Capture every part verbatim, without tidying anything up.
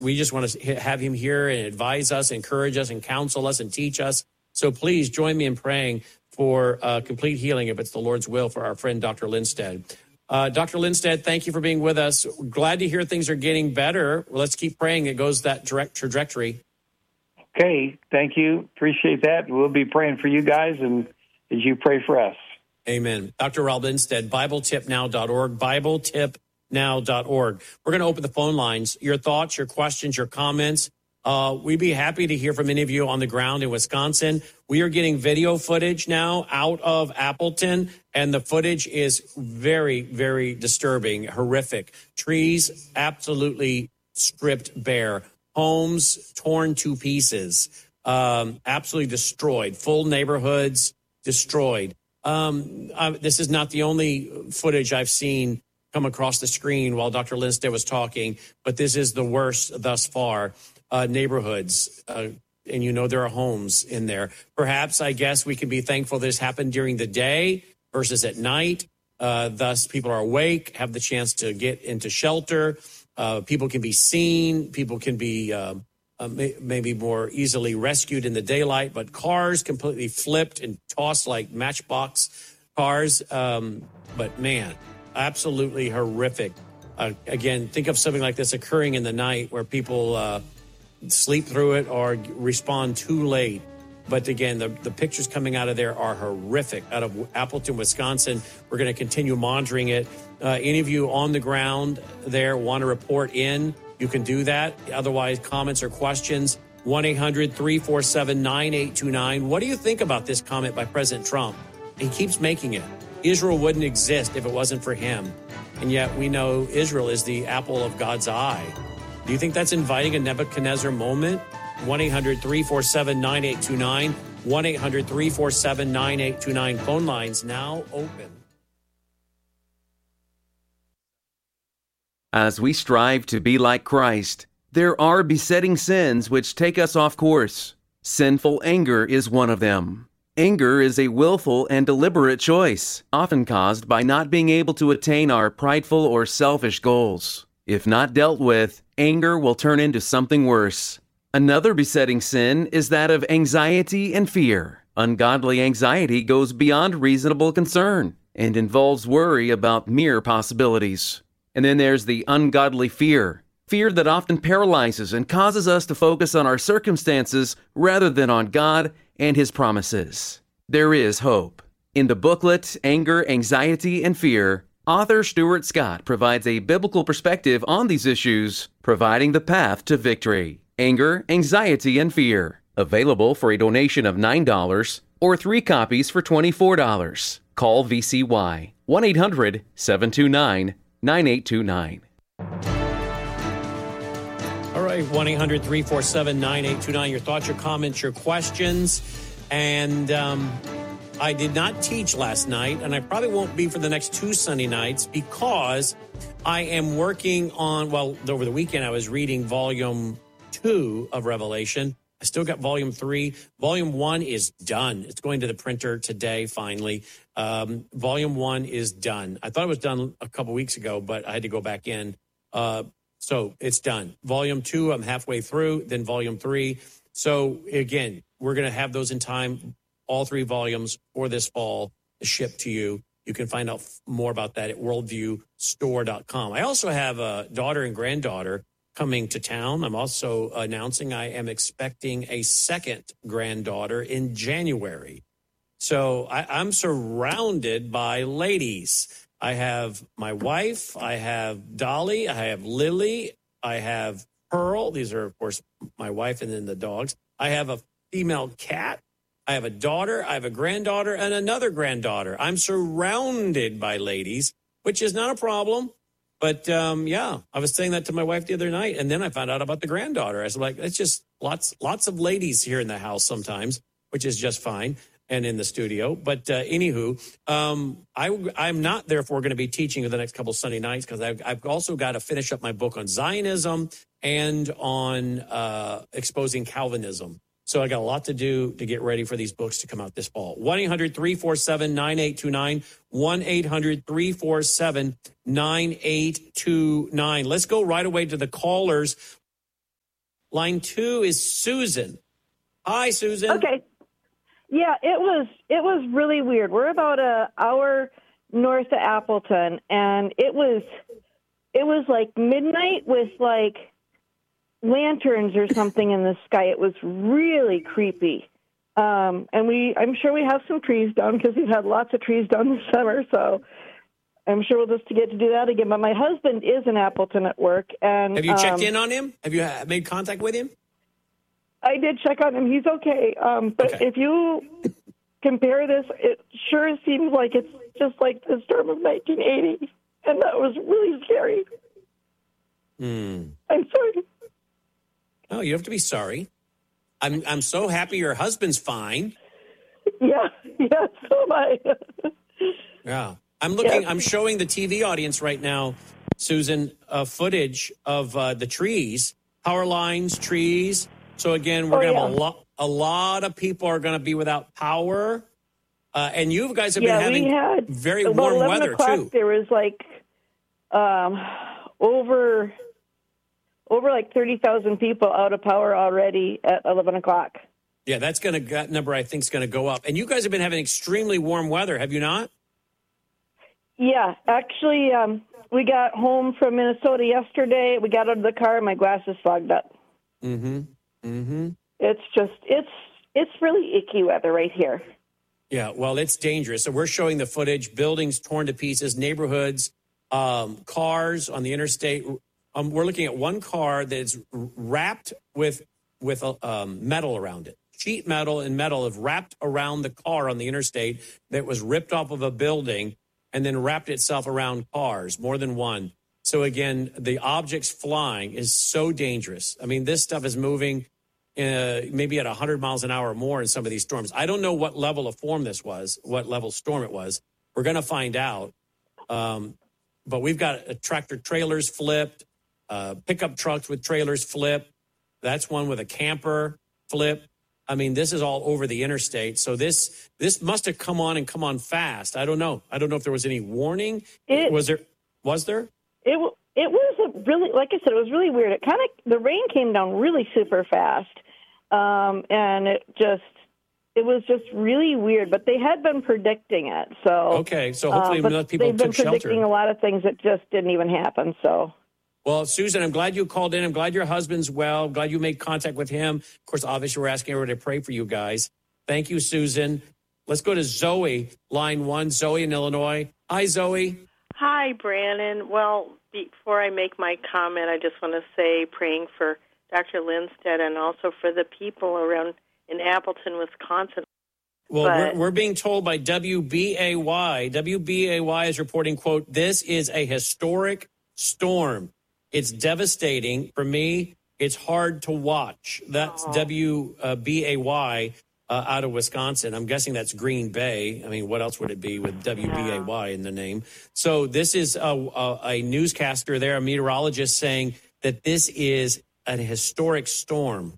we just want to have him here and advise us, encourage us, and counsel us and teach us. So please join me in praying for uh, complete healing, if it's the Lord's will, for our friend Doctor Lindstedt. Uh, Doctor Lindstedt, thank you for being with us. Glad to hear things are getting better. Well, let's keep praying it goes that direct trajectory. Okay, thank you. Appreciate that. We'll be praying for you guys and as you pray for us. Amen. Doctor Rob Lindstedt, Bible Tip Now dot org, Bible Tip Now dot org. We're going to open the phone lines. Your thoughts, your questions, your comments. Uh, we'd be happy to hear from any of you on the ground in Wisconsin. We are getting video footage now out of Appleton, and the footage is very, very disturbing, horrific. Trees absolutely stripped bare. Homes torn to pieces. Um, absolutely destroyed. Full neighborhoods destroyed. Um, uh, this is not the only footage I've seen come across the screen while Doctor Lindstedt was talking, but this is the worst thus far. Uh, neighborhoods, uh, and you know there are homes in there. Perhaps, I guess, we can be thankful this happened during the day versus at night. Uh, thus, people are awake, have the chance to get into shelter. Uh, people can be seen. People can be uh, uh, may- maybe more easily rescued in the daylight. But cars completely flipped and tossed like matchbox cars. Um, but, man, absolutely horrific. Uh, again, think of something like this occurring in the night where people uh, sleep through it or respond too late. But again, the, the pictures coming out of there are horrific. Out of Appleton, Wisconsin, we're going to continue monitoring it. Uh, any of you on the ground there want to report in, you can do that. Otherwise, comments or questions, one eight hundred three four seven nine eight two nine. What do you think about this comment by President Trump? He keeps making it. Israel wouldn't exist if it wasn't for him. And yet we know Israel is the apple of God's eye. Do you think that's inviting a Nebuchadnezzar moment? one eight hundred three four seven nine eight two nine. one eight hundred three four seven nine eight two nine. Phone lines now open. As we strive to be like Christ, there are besetting sins which take us off course. Sinful anger is one of them. Anger is a willful and deliberate choice, often caused by not being able to attain our prideful or selfish goals. If not dealt with, anger will turn into something worse. Another besetting sin is that of anxiety and fear. Ungodly anxiety goes beyond reasonable concern and involves worry about mere possibilities. And then there's the ungodly fear. Fear that often paralyzes and causes us to focus on our circumstances rather than on God and His promises. There is hope. In the booklet, Anger, Anxiety, and Fear, author Stuart Scott provides a biblical perspective on these issues, providing the path to victory. Anger, Anxiety, and Fear. Available for a donation of nine dollars or three copies for twenty-four dollars. Call V C Y one eight hundred seven two nine nine eight two nine. All right, one eight hundred three four seven nine eight two nine. Your thoughts, your comments, your questions. And um, I did not teach last night, and I probably won't be for the next two Sunday nights because I am working on, well, over the weekend I was reading volume two of Revelation. I still got volume three. Volume one is done. It's going to the printer today, finally. Um, volume one is done. I thought it was done a couple weeks ago, but I had to go back in. Uh, so it's done. Volume two, I'm halfway through, then volume three. So again, we're going to have those in time, all three volumes for this fall shipped to you. You can find out more about that at worldview store dot com. I also have a daughter and granddaughter coming to town. I'm also announcing I am expecting a second granddaughter in January. So I, I'm surrounded by ladies. I have my wife, I have Dolly, I have Lily, I have Pearl. These are, of course, my wife and then the dogs. I have a female cat. I have a daughter, I have a granddaughter, and another granddaughter. I'm surrounded by ladies, which is not a problem. But, um, yeah, I was saying that to my wife the other night, and then I found out about the granddaughter. I was like, it's just lots lots of ladies here in the house sometimes, which is just fine, and in the studio. But uh, anywho, um, I, I'm not, therefore, going to be teaching the next couple Sunday nights because I've, I've also got to finish up my book on Zionism and on uh, exposing Calvinism. So I got a lot to do to get ready for these books to come out this fall. one eight hundred three four seven nine eight two nine. one eight hundred three four seven nine eight two nine. Let's go right away to the callers. Line two is Susan. Hi, Susan. Okay. Yeah, it was it was really weird. We're about an hour north of Appleton, and it was it was like midnight with like lanterns or something in the sky. It was really creepy. Um, and we, I'm sure we have some trees down because we've had lots of trees down this summer. So I'm sure we'll just get to do that again. But my husband is in Appleton at work. And have you checked um, in on him? Have you made contact with him? I did check on him. He's okay. Um, but Okay. if you compare this, it sure seems like it's just like the storm of nineteen eighty. And that was really scary. Mm. I'm sorry. No, you don't have to be sorry. I'm I'm so happy your husband's fine. Yeah, yeah, so am I. Yeah. I'm looking, Yeah. I'm showing the T V audience right now, Susan, uh, footage of uh, the trees, power lines, trees. So again, we're Oh, going to have a yeah. lot, a lot of people are going to be without power. Uh, and you guys have Yeah, been we having had very about warm eleven weather o'clock, too. There was like um, over over like thirty thousand people out of power already at eleven o'clock. Yeah, that's going to, that number I think is going to go up. And you guys have been having extremely warm weather, have you not? Yeah, actually, um, we got home from Minnesota yesterday. We got out of the car, and my glasses fogged up. Mm-hmm. Mm-hmm. It's just, it's it's really icky weather right here. Yeah, well, it's dangerous. So we're showing the footage, buildings torn to pieces, neighborhoods, um, cars on the interstate. Um, we're looking at one car that's wrapped with with um, metal around it. Sheet metal and metal have wrapped around the car on the interstate that was ripped off of a building and then wrapped itself around cars, more than one. So again, the objects flying is so dangerous. I mean, this stuff is moving uh, maybe at one hundred miles an hour or more in some of these storms. I don't know what level of form this was, what level storm it was. We're going to find out. Um, but we've got uh, tractor trailers flipped, uh, pickup trucks with trailers flipped. That's one with a camper flip. I mean, this is all over the interstate. So this this must have come on and come on fast. I don't know. I don't know if there was any warning. It, was there? Was there? It w- it was a really, like I said, it was really weird. It kind of, the rain came down really super fast, um, and it just, it was just really weird. But they had been predicting it, so Okay, so hopefully uh, but enough people they've been took shelter. predicting a lot of things that just didn't even happen. So. Well, Susan, I'm glad you called in. I'm glad your husband's well. I'm glad you made contact with him. Of course, obviously, we're asking everybody to pray for you guys. Thank you, Susan. Let's go to Zoe, line one. Zoe in Illinois. Hi, Zoe. Hi, Brandon. Well, before I make my comment, I just want to say praying for Doctor Lindstedt and also for the people around in Appleton, Wisconsin. Well, But- we're, we're being told by W B A Y. W B A Y is reporting, quote, this is a historic storm. It's devastating. For me, it's hard to watch. That's Oh. W B A Y uh, out of Wisconsin. I'm guessing that's Green Bay. I mean, what else would it be with W B A Y in the name? So this is a, a, a newscaster there, a meteorologist, saying that this is a historic storm.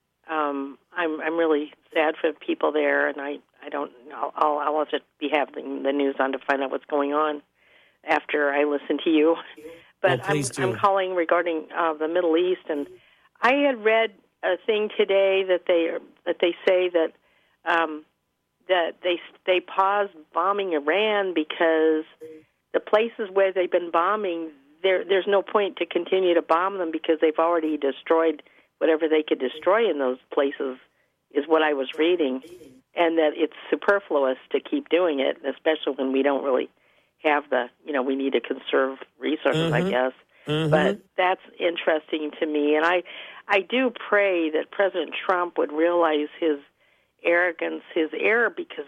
Um, I'm I'm really sad for the people there, and I, I don't I'll, I'll I'll have to be having the news on to find out what's going on after I listen to you. But Well, please I'm do. I'm calling regarding uh, the Middle East, and I had read a thing today that they that they say that um, that they they paused bombing Iran because the places where they've been bombing, there there's no point to continue to bomb them because they've already destroyed whatever they could destroy in those places, is what I was reading, and that it's superfluous to keep doing it, especially when we don't really have the, you know, we need to conserve resources, I Mhm. guess. Mhm. But that's interesting to me, and I, I do pray that President Trump would realize his arrogance, his error, because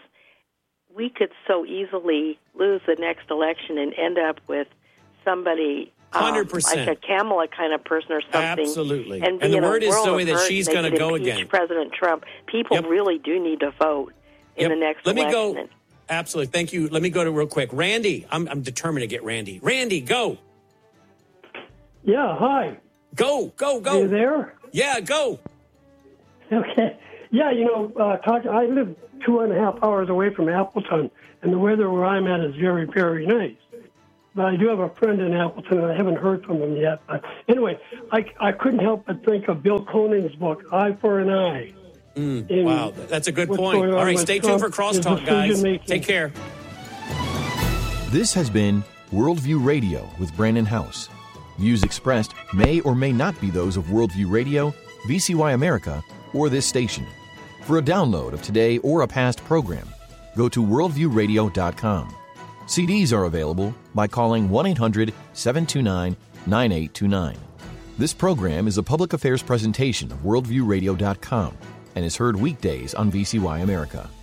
we could so easily lose the next election and end up with somebody um, one hundred percent. like a Kamala kind of person or something. Absolutely. And, And be the in a word is, world Zoe, of that hurt, she's and they gonna could go impeach again. President Trump. People Yep. really do need to vote in Yep. the next Let me election. go. Absolutely. Thank you. Let me go to real quick. Randy, I'm, I'm determined to get Randy. Randy, go. Yeah, hi. Go, go, Are you go. there? Yeah, go. Okay. Yeah, you know, uh, talk, I live two and a half hours away from Appleton, and the weather where I'm at is very, very nice. but I do have a friend in Appleton, and I haven't heard from him yet. But anyway, I, I couldn't help but think of Bill Coning's book, Eye for an Eye. Mm, wow, that's a good point. All right, stay tuned for Crosstalk, guys. Take care. This has been Worldview Radio with Brandon House. Views expressed may or may not be those of Worldview Radio, V C Y America, or this station. For a download of today or a past program, go to worldview radio dot com. C Ds are available by calling one eight hundred seven two nine nine eight two nine. This program is a public affairs presentation of worldview radio dot com and is heard weekdays on V C Y America.